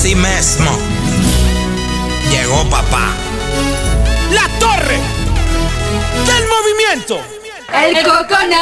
Así mismo. Llegó papá. La torre del movimiento. El Coconut.